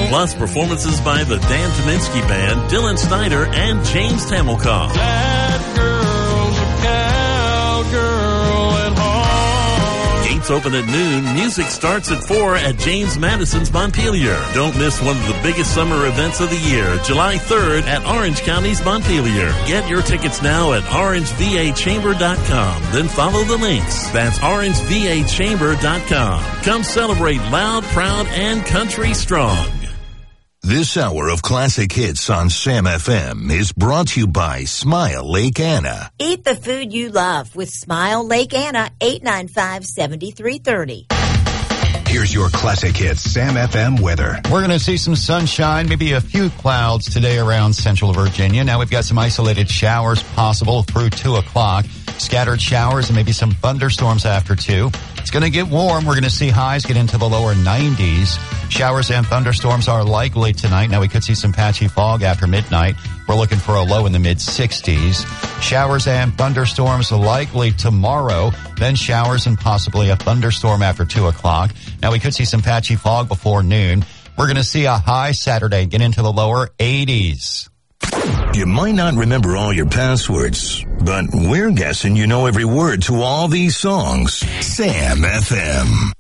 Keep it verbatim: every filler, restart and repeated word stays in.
Plus performances by the Dan Tominski Band, Dylan Snyder, and James Tamilkoff. That girl's a cowgirl at heart. Gates open at noon. Music starts at four at James Madison's Montpelier. Don't miss one of the biggest summer events of the year, July third at Orange County's Montpelier. Get your tickets now at orange v a chamber dot com. Then follow the links. That's orange v a chamber dot com. Come celebrate loud, proud, and country strong. This hour of classic hits on Sam F M is brought to you by Smile Lake Anna. Eat the food you love with Smile Lake Anna, eight nine five, seven three three zero. Here's your classic hits Sam F M weather. We're going to see some sunshine, maybe a few clouds today around central Virginia. Now we've got some isolated showers possible through two o'clock. Scattered showers and maybe some thunderstorms after two. It's going to get warm. We're going to see highs get into the lower nineties. Showers and thunderstorms are likely tonight. Now we could see some patchy fog after midnight. We're looking for a low in the mid sixties. Showers and thunderstorms are likely tomorrow. Then showers and possibly a thunderstorm after two o'clock. Now we could see some patchy fog before noon. We're going to see a high Saturday get into the lower eighties. You might not remember all your passwords, but we're guessing you know every word to all these songs. Sam F M.